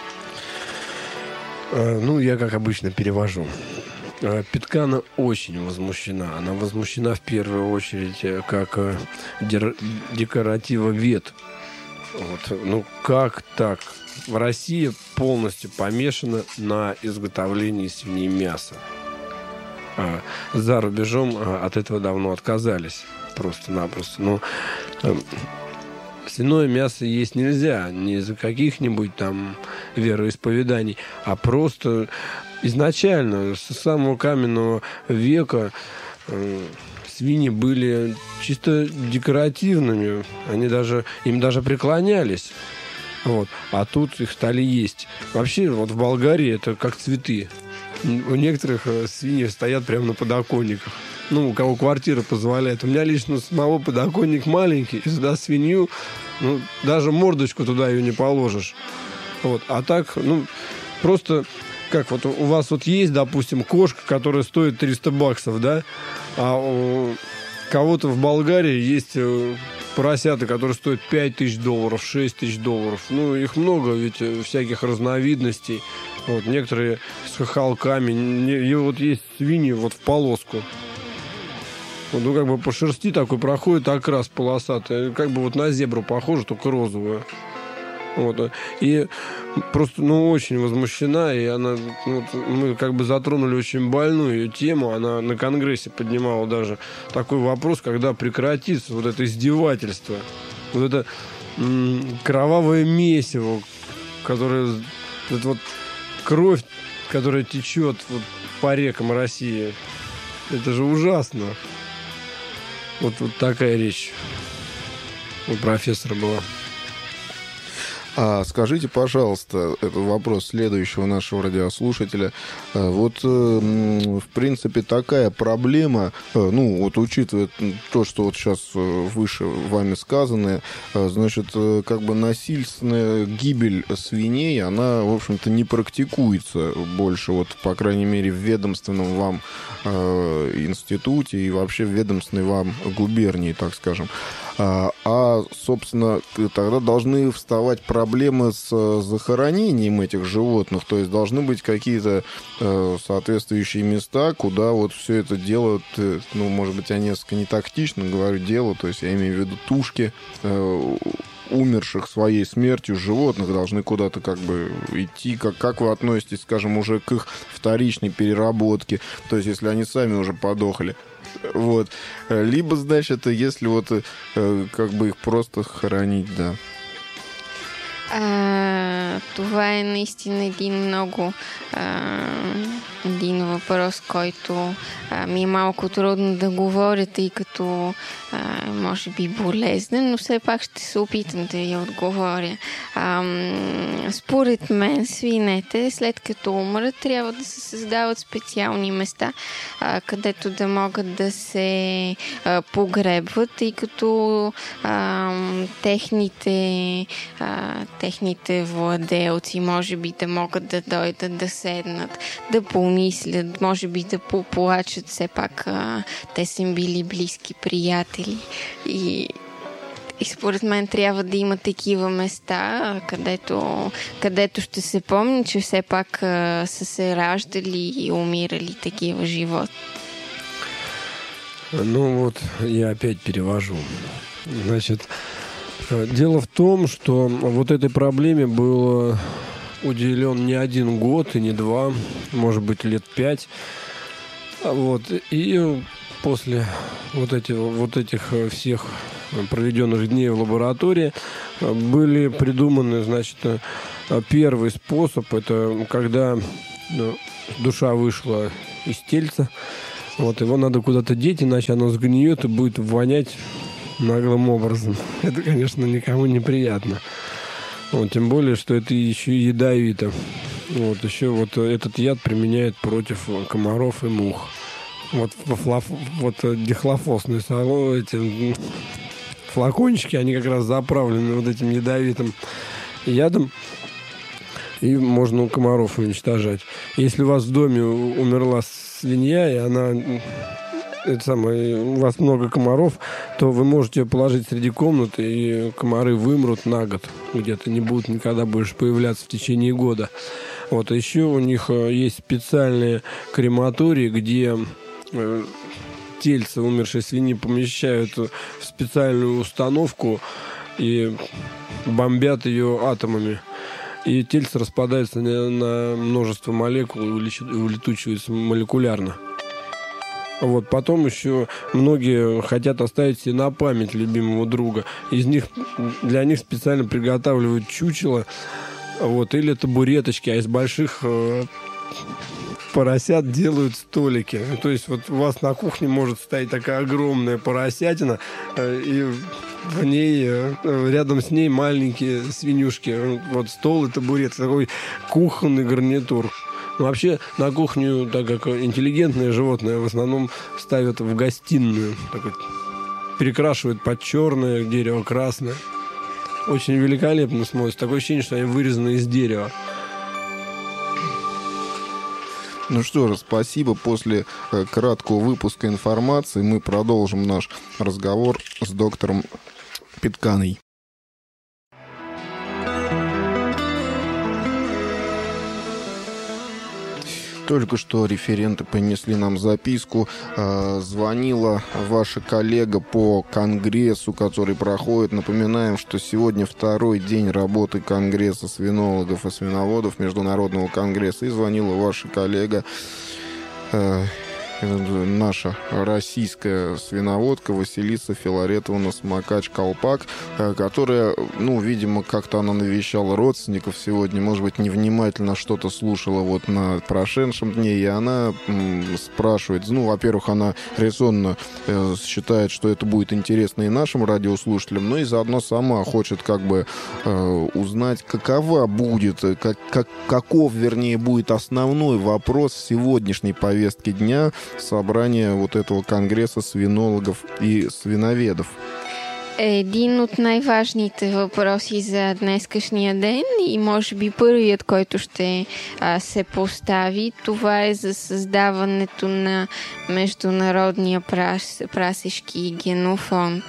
Speaker 1: А, ну, я, как обычно, перевожу. Питкана очень возмущена. Она возмущена в первую очередь как декоративовед. Вот. Ну как так? В России полностью помешана на изготовлении свиньмяса. А за рубежом от этого давно отказались. Просто-напросто. Но свиное мясо есть нельзя. Не из-за каких-нибудь там вероисповеданий, а просто... Изначально, с самого каменного века, э, свиньи были чисто декоративными. Они даже, им даже преклонялись. Вот. А тут их стали есть. Вообще, вот в Болгарии это как цветы. У некоторых свиньи стоят прямо на подоконниках. Ну, у кого квартира позволяет. У меня лично самого подоконник маленький. И сюда свинью, ну, даже мордочку туда ее не положишь. Вот. А так, ну, просто... Как вот у вас вот есть, допустим, кошка, которая стоит триста баксов, да? А у кого-то в Болгарии есть поросята, которые стоят пять тысяч долларов, шесть тысяч долларов. Ну, их много, ведь всяких разновидностей. Вот, некоторые с хохолками. И вот есть свиньи вот в полоску. Вот, ну, как бы по шерсти такой проходит окрас полосатый. Как бы вот на зебру похоже, только розовая. Вот. И просто, ну, очень возмущена, и она, вот, мы как бы затронули очень больную ее тему, она на Конгрессе поднимала даже такой вопрос, когда прекратится вот это издевательство, вот это м- кровавое месиво, которое, это вот кровь, которая течет вот по рекам России, это же ужасно. Вот, вот такая речь у профессора была.
Speaker 2: А скажите, пожалуйста, это вопрос следующего нашего радиослушателя. Вот, в принципе, такая проблема, ну, вот учитывая то, что вот сейчас выше вами сказанное, значит, как бы насильственная гибель свиней, она, в общем-то, не практикуется больше, вот, по крайней мере, в ведомственном вам институте и вообще в ведомственной вам губернии, так скажем. А, а, собственно, тогда должны вставать проблемы с захоронением этих животных, то есть должны быть какие-то э, соответствующие места, куда вот все это делают, э, ну, может быть, я несколько не тактично говорю дело, то есть я имею в виду тушки э, умерших своей смертью животных должны куда-то как бы идти. Как, как вы относитесь, скажем, уже к их вторичной переработке, то есть если они сами уже подохли? Вот. Либо, значит, если вот э, как бы их просто хоронить, да.
Speaker 3: А, това е наистина един много а, един въпрос, който а, ми е малко трудно да говоря, тъй като а, може би болезнен, но все пак ще се опитам да я отговоря. А, според мен свинете, след като умрат, трябва да се създават специални места, а, където да могат да се а, погребват, тъй като а, техните, а, техните владелци може би да могат да дойдат, да седнат, да помислят, може би да поплачат, все пак а, те са им били близки приятели и И според мен трябва да има такива места, където, където ще се помни, че все пак а, са се раждали и умирали такива живот.
Speaker 1: Ну вот, я опять перевожу. Значит, дело в том, что вот этой проблеме было уделен не один год и не два, может быть, лет пять. Вот, и после вот этих, вот этих всех проведенных дней в лаборатории были придуманы, значит, первый способ, это когда душа вышла из тельца, вот, его надо куда-то деть, иначе оно сгниет и будет вонять наглым образом. Это, конечно, никому не приятно. Вот, тем более, что это еще и ядовито. Вот, еще вот этот яд применяют против комаров и мух. Вот, флаф, вот дихлофосные эти флакончики, они как раз заправлены вот этим ядовитым ядом, и можно комаров уничтожать. Если у вас в доме умерла свинья, и она, это самое, у вас много комаров, то вы можете ее положить среди комнаты, и комары вымрут на год. Где-то не будут никогда больше появляться в течение года. Вот, а еще у них есть специальные крематории, где тельце умершей свиньи помещают в специальную установку и бомбят ее атомами. И тельце распадается на, на множество молекул и улетучивается молекулярно. Вот, потом еще многие хотят оставить себе на память любимого друга. Из них, для них специально приготавливают чучело, вот, или табуреточки, а из больших э, поросят делают столики. То есть вот у вас на кухне может стоять такая огромная поросятина, э, и в ней, э, рядом с ней маленькие свинюшки. Вот стол и табурет, такой кухонный гарнитур. Вообще на кухню, так как интеллигентное животное, в основном ставят в гостиную. Так вот, перекрашивают под черное, дерево красное. Очень великолепно смотрится. Такое ощущение, что они вырезаны из дерева.
Speaker 2: Ну что же, спасибо. После э, краткого выпуска информации мы продолжим наш разговор с доктором Питканой. Только что референты принесли нам записку. Э, звонила ваша коллега по конгрессу, который проходит. Напоминаем, что сегодня второй день работы Конгресса свинологов и свиноводов, Международного конгресса. И звонила ваша коллега, э, наша российская свиноводка Василиса Филаретовна Смокач-Колпак, которая, ну, видимо, как-то она навещала родственников сегодня, может быть, невнимательно что-то слушала вот на прошедшем дне, и она м, спрашивает, ну, во-первых, она резонно э, считает, что это будет интересно и нашим радиослушателям, но и заодно сама хочет как бы э, узнать, какова будет, как, как, каков, вернее, будет основной вопрос сегодняшней повестки дня собрания вот этого конгресса свинологов и свиноведов.
Speaker 3: Един от най-важните въпроси за днескашния ден и може би първият, който ще а, се постави, това е за създаването на Международния прас, прасешки генофонд.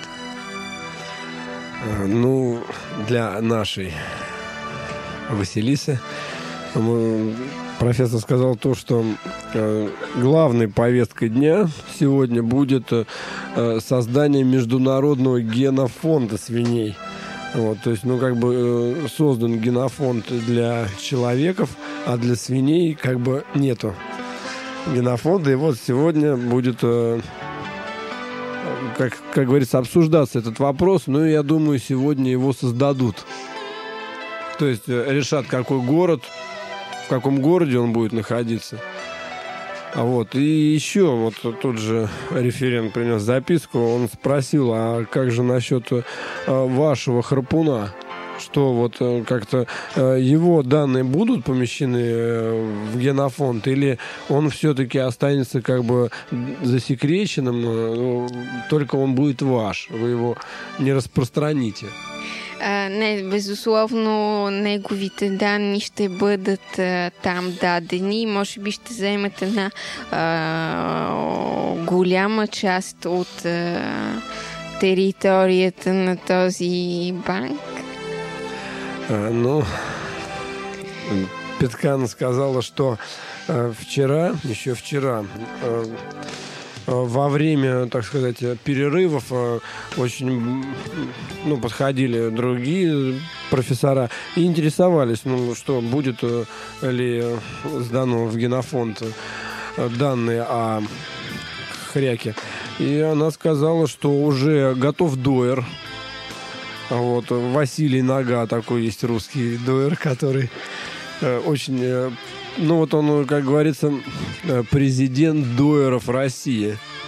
Speaker 1: Ну, для нашей Василисы мы... Профессор сказал то, что э, главной повесткой дня сегодня будет э, создание международного генофонда свиней. Вот, то есть, ну, как бы э, создан генофонд для человеков, а для свиней как бы нету генофонда. И вот сегодня будет, э, как, как говорится, обсуждаться этот вопрос. Ну, я думаю, сегодня его создадут. То есть э, решат, какой город, в каком городе он будет находиться. А вот, и еще вот тут же референт принес записку, он спросил, а как же насчет э, вашего Храпуна? Что вот э, как-то э, его данные будут помещены э, в генофонд, или он все-таки останется как бы засекреченным, э, только он будет ваш, вы его не распространите?
Speaker 3: А, не, безусловно, неговите данни ще бъдат а, там дадени. Може би ще вземат една а, голяма част от а, територията на този банк.
Speaker 1: А, ну, Петкана сказала, что а, вчера, еще вчера, а, во время, так сказать, перерывов очень, ну, подходили другие профессора и интересовались, ну, что будет ли сдано в генофонд данные о хряке. И она сказала, что уже готов дуэр. Вот, Василий Нога, такой есть русский дуэр, который очень... Ну, вот он, как говорится, президент дуэров России.